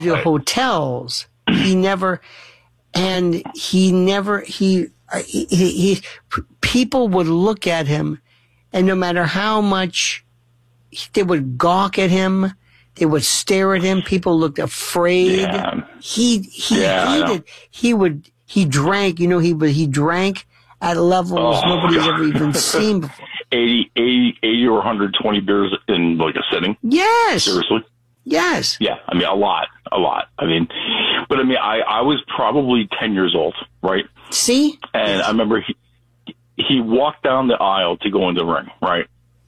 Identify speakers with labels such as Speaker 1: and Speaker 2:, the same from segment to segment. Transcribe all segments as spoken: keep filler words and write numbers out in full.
Speaker 1: the hotels. He never, and he never, he, he, he, he, people would look at him, and no matter how much they would gawk at him, they would stare at him. People looked afraid.
Speaker 2: Yeah.
Speaker 1: He, he
Speaker 2: Yeah,
Speaker 1: hated, he would, he drank, you know, he would, he drank at levels
Speaker 2: Oh,
Speaker 1: nobody's
Speaker 2: God.
Speaker 1: ever even seen before.
Speaker 2: eighty, eighty, eighty or one hundred twenty beers in like a sitting.
Speaker 1: Yes.
Speaker 2: Seriously?
Speaker 1: Yes.
Speaker 2: Yeah, I mean, a lot, a lot. I mean, but I mean, I, I was probably ten years old, right?
Speaker 1: See?
Speaker 2: And
Speaker 1: Yes.
Speaker 2: I remember he, he walked down the aisle to go in the ring, right?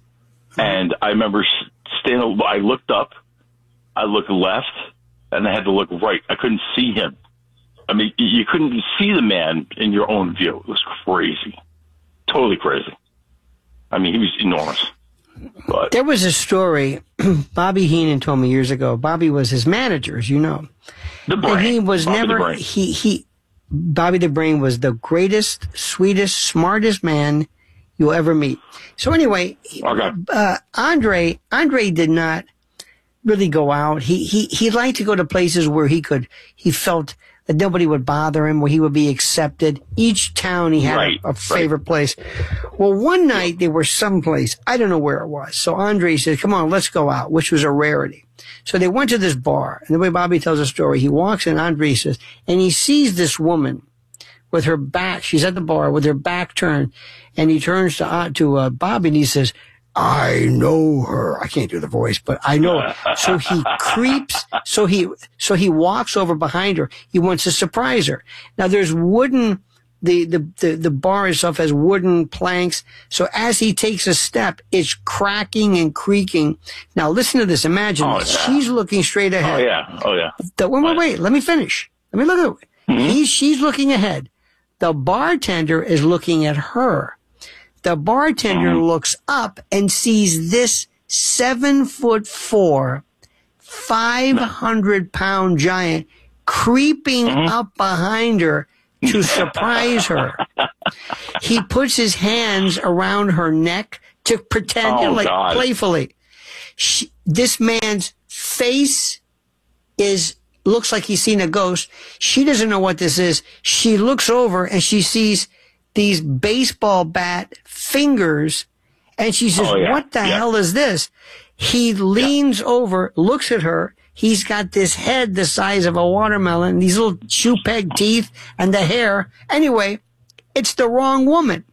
Speaker 2: And I remember standing, I looked up, I looked left, and I had to look right. I couldn't see him. I mean, you couldn't see the man in your own view. It was crazy. Totally crazy. I mean, he was enormous. But
Speaker 1: There was a story Bobby Heenan told me years ago. Bobby was his manager, as you know.
Speaker 2: the brain.
Speaker 1: And he was
Speaker 2: Bobby the
Speaker 1: never,
Speaker 2: Brain.
Speaker 1: he, he, Bobby the Brain was the greatest, sweetest, smartest man you'll ever meet. So anyway,
Speaker 2: Okay.
Speaker 1: uh, Andre, Andre did not really go out. He, he, he liked to go to places where he could, he felt that nobody would bother him, where he would be accepted. Each town he had
Speaker 2: Right,
Speaker 1: a, a favorite right. place. Well, one night they were someplace, I don't know where it was. So Andre said, come on, let's go out, which was a rarity. So they went to this bar. And the way Bobby tells the story, he walks in, Andre says, and he sees this woman with her back, she's at the bar with her back turned, and he turns to, uh, to uh, Bobby and he says, I know her. I can't do the voice, but I know her. So he creeps, so he, so he walks over behind her. He wants to surprise her. Now there's wooden, the, the, the, the bar itself has wooden planks. So as he takes a step, it's cracking and creaking. Now listen to this. Imagine
Speaker 2: Oh,
Speaker 1: this.
Speaker 2: yeah.
Speaker 1: She's looking straight ahead.
Speaker 2: Oh, yeah. Oh, yeah.
Speaker 1: The, wait, wait, wait. Let me finish. Let me look at it.
Speaker 2: Mm-hmm.
Speaker 1: He's, she's looking ahead. The bartender is looking at her. The bartender
Speaker 2: Mm-hmm.
Speaker 1: looks up and sees this seven foot four, five hundred pound giant creeping
Speaker 2: Mm-hmm.
Speaker 1: up behind her to surprise her. He puts his hands around her neck to pretend, you know,
Speaker 2: Oh,
Speaker 1: like
Speaker 2: God.
Speaker 1: playfully. She, this man's face is looks like he's seen a ghost. She doesn't know what this is. She looks over and she sees these baseball bat fingers, and she says,
Speaker 2: Oh, yeah.
Speaker 1: what the
Speaker 2: Yeah.
Speaker 1: hell is this? He leans yeah. over, looks at her. He's got this head the size of a watermelon, these little shoe peg teeth, and the hair. Anyway, it's the wrong woman.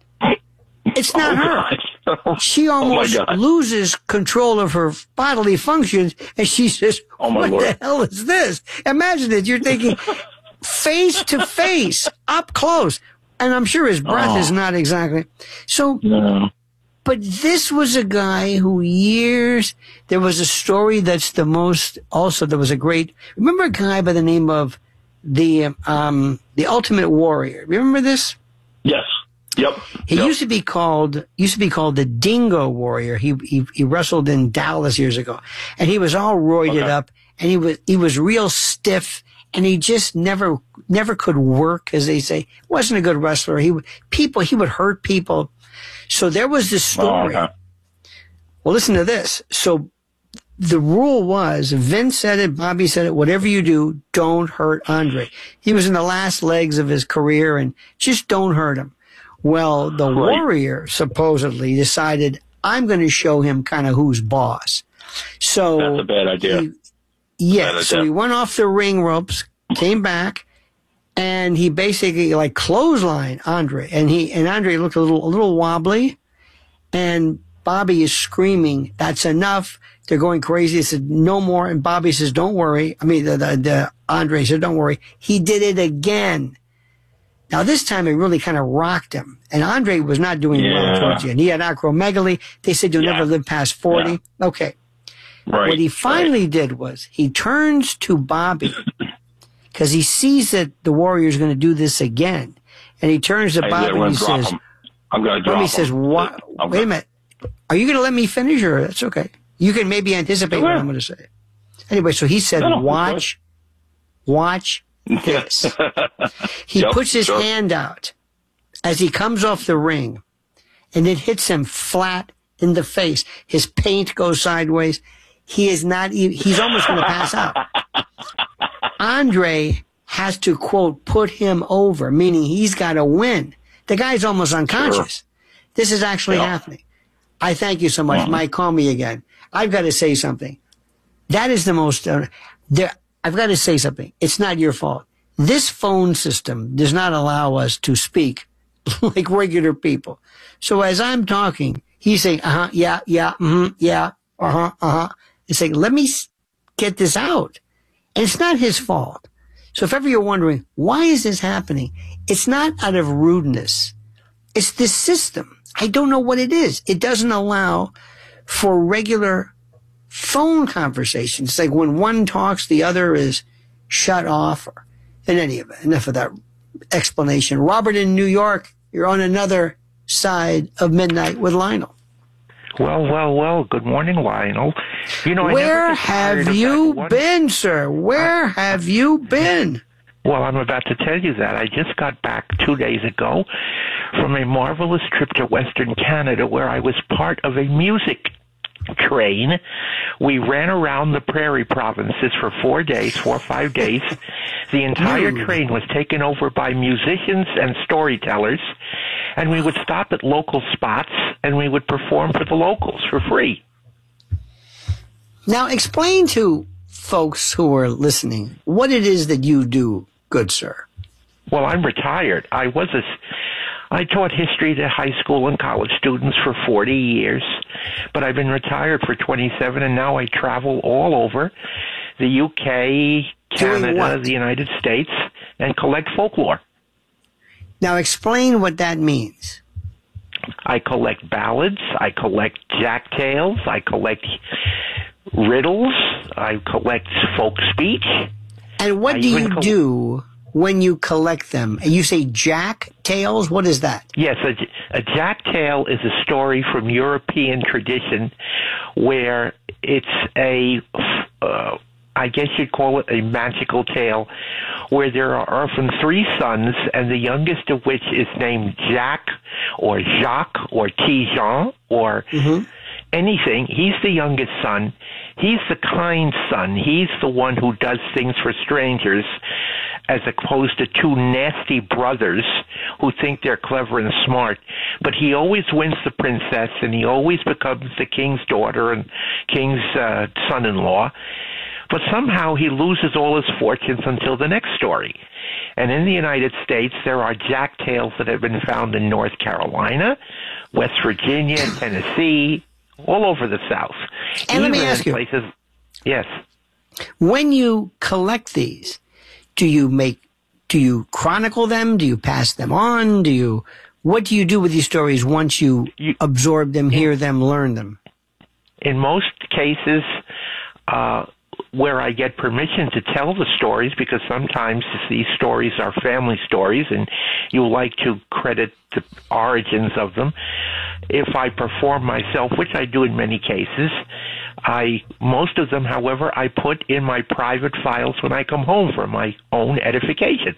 Speaker 1: It's not
Speaker 2: oh,
Speaker 1: her.
Speaker 2: God.
Speaker 1: She almost
Speaker 2: oh
Speaker 1: loses control of her bodily functions, and she says,
Speaker 2: oh my
Speaker 1: what
Speaker 2: Lord.
Speaker 1: the hell is this? Imagine it. You're thinking face to face, up close. And I'm sure his breath
Speaker 2: oh.
Speaker 1: is not exactly. So,
Speaker 2: no.
Speaker 1: But this was a guy who years, there was a story that's the most, also there was a great, remember a guy by the name of the, um, the Ultimate Warrior? Remember this?
Speaker 2: Yes. Yep.
Speaker 1: He
Speaker 2: yep.
Speaker 1: used to be called, used to be called the Dingo Warrior. He, he, he wrestled in Dallas years ago, and he was all roided
Speaker 2: okay.
Speaker 1: up, and he was, he was real stiff, and he just never, never could work, as they say. Wasn't a good wrestler. He would, people, he would hurt people. So there was this story.
Speaker 2: Oh, okay.
Speaker 1: Well, listen to this. So the rule was, Vince said it, Bobby said it, whatever you do, don't hurt Andre. He was in the last legs of his career, and just don't hurt him. Well, the
Speaker 2: right.
Speaker 1: Warrior supposedly decided, I'm going to show him kind of who's boss. So
Speaker 2: that's a bad idea.
Speaker 1: He, yeah,
Speaker 2: bad
Speaker 1: so
Speaker 2: idea.
Speaker 1: he went off the ring ropes, came back, and he basically like clotheslined Andre, and he and Andre looked a little a little wobbly, and Bobby is screaming, "That's enough!" They're going crazy. He said, "No more." And Bobby says, "Don't worry." I mean, the, the, the Andre said, "Don't worry." He did it again. Now this time it really kind of rocked him, and Andre was not doing
Speaker 2: yeah.
Speaker 1: well towards the end. He had acromegaly. They said you'll
Speaker 2: yeah.
Speaker 1: never live past forty. Yeah. Okay.
Speaker 2: Right.
Speaker 1: What he finally
Speaker 2: right.
Speaker 1: did was he turns to Bobby because he sees that the Warrior's going to do this again, and he turns to
Speaker 2: I,
Speaker 1: Bobby and he says,
Speaker 2: him. "I'm going to drop
Speaker 1: Bobby
Speaker 2: him."
Speaker 1: says, "What?
Speaker 2: I'm
Speaker 1: Wait
Speaker 2: gonna...
Speaker 1: a minute. Are you going to let me finish, or that's okay? You can maybe anticipate
Speaker 2: yeah.
Speaker 1: what I'm going to say." Anyway, so he said,
Speaker 2: no, no,
Speaker 1: "Watch, watch this." He
Speaker 2: yep,
Speaker 1: puts his
Speaker 2: sure.
Speaker 1: hand out as he comes off the ring, and it hits him flat in the face. His paint goes sideways. He is not even, he's almost going to pass out. Andre has to, quote, put him over, meaning he's got to win. The guy's almost unconscious. Sure. This is actually yeah. happening. I thank you so much. Mm-hmm. Mike, call me again. I've got to say something. That is the most, uh, there, I've got to say something. It's not your fault. This phone system does not allow us to speak like regular people. So as I'm talking, he's saying, uh-huh, yeah, yeah, mm-hmm, yeah, uh-huh, uh-huh. It's like, let me get this out. And it's not his fault. So if ever you're wondering, why is this happening? It's not out of rudeness. It's this system. I don't know what it is. It doesn't allow for regular phone conversations. It's like when one talks, the other is shut off. Or, in any event, enough of that explanation. Robert in New York, you're on another side of Midnight with Lionel.
Speaker 3: Well, well, well. Good morning, Lionel. You know,
Speaker 1: where have you been, sir? Where I, have you been?
Speaker 3: Well, I'm about to tell you that. I just got back two days ago from a marvelous trip to Western Canada where I was part of a music train. We ran around the prairie provinces for four days, four or five days. The entire mm. train was taken over by musicians and storytellers, and we would stop at local spots and we would perform for the locals for free.
Speaker 1: Now, explain to folks who are listening what it is that you do, good sir.
Speaker 3: Well, I'm retired. I was a, I taught history to high school and college students for forty years, but I've been retired for twenty-seven, and now I travel all over the U K, Canada, the United States, and collect folklore.
Speaker 1: Now, explain what that means.
Speaker 3: I collect ballads, I collect jacktails, I collect riddles, I collect folk speech.
Speaker 1: And what
Speaker 3: I
Speaker 1: do you
Speaker 3: col-
Speaker 1: do when you collect them? You say jack tales? What is that?
Speaker 3: Yes, a, a jack tale is a story from European tradition where it's a, uh, I guess you'd call it a magical tale, where there are often three sons, and the youngest of which is named Jack or Jacques or Tijan or mm-hmm. anything. He's the youngest son. He's the kind son. He's the one who does things for strangers, as opposed to two nasty brothers who think they're clever and smart. But he always wins the princess, and he always becomes the king's daughter and king's uh, son-in-law. But somehow he loses all his fortunes until the next story. And in the United States, there are jack tales that have been found in North Carolina, West Virginia, Tennessee, all over the South.
Speaker 1: And let me ask you,
Speaker 3: places, yes.
Speaker 1: When you collect these, do you make, do you chronicle them? Do you pass them on? Do you, what do you do with these stories once you, you absorb them, hear them, learn them?
Speaker 3: In most cases, uh, where I get permission to tell the stories, because sometimes these stories are family stories and you like to credit the origins of them. If I perform myself, which I do in many cases, I most of them, however, I put in my private files when I come home for my own edification.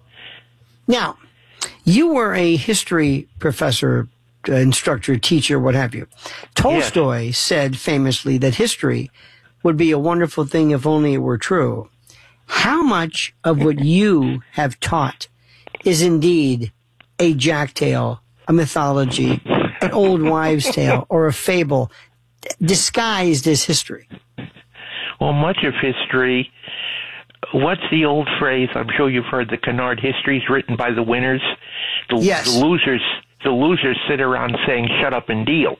Speaker 1: Now, you were a history professor, uh, instructor, teacher, what have you. Tolstoy yes. said famously that history would be a wonderful thing if only it were true. How much of what you have taught is indeed a jack tale, a mythology, an old wives' tale, or a fable disguised as history?
Speaker 3: Well, much of history, what's the old phrase? I'm sure you've heard the Canard histories written by the winners. The,
Speaker 1: yes.
Speaker 3: the losers, the losers sit around saying, shut up and deal.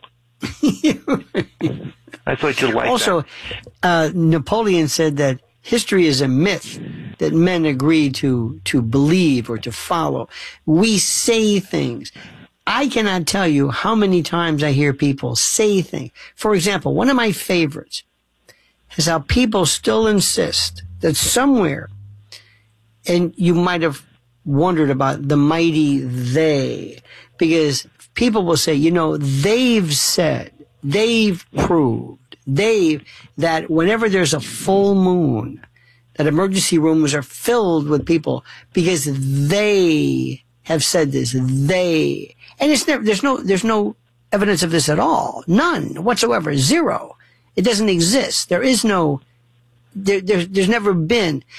Speaker 3: I thought you'd like
Speaker 1: also,
Speaker 3: that.
Speaker 1: Uh, Napoleon said that history is a myth that men agree to, to believe or to follow. We say things. I cannot tell you how many times I hear people say things. For example, one of my favorites is how people still insist that somewhere, and you might have wondered about the mighty they, because people will say, you know, they've said, they've proved, they've, that whenever there's a full moon, that emergency rooms are filled with people because they have said this, they, and it's never, there's no, there's no evidence of this at all. None whatsoever. Zero. It doesn't exist. There is no there, there's, there's never been.